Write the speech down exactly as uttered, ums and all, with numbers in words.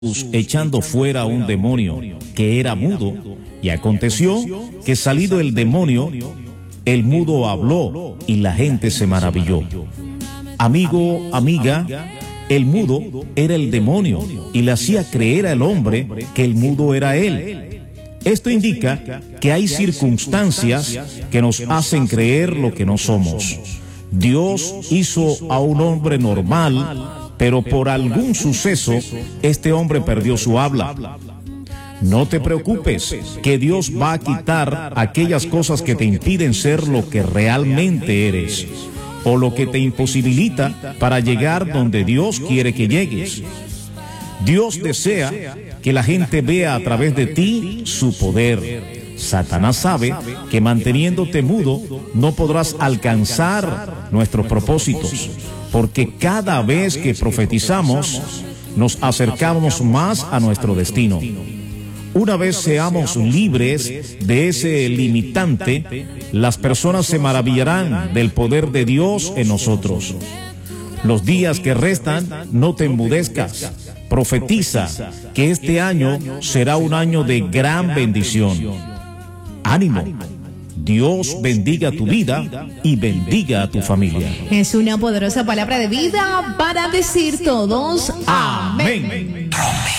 echando fuera a un demonio que era mudo, y aconteció que salido el demonio, el mudo habló y la gente se maravilló. Amigo, amiga, el mudo era el demonio y le hacía creer al hombre que el mudo era él. Esto indica que hay circunstancias que nos hacen creer lo que no somos. Dios hizo a un hombre normal, pero por algún suceso, este hombre perdió su habla. No te preocupes, que Dios va a quitar aquellas cosas que te impiden ser lo que realmente eres, o lo que te imposibilita para llegar donde Dios quiere que llegues. Dios desea que la gente vea a través de ti su poder. Satanás sabe que manteniéndote mudo no podrás alcanzar nuestros propósitos, porque cada vez que profetizamos nos acercamos más a nuestro destino. Una vez seamos libres de ese limitante, las personas se maravillarán del poder de Dios en nosotros. Los días que restan, no te enmudezcas. Profetiza que este año será un año de gran bendición. Ánimo. Dios bendiga tu vida y bendiga a tu familia. Es una poderosa palabra de vida para decir todos amén. Amén.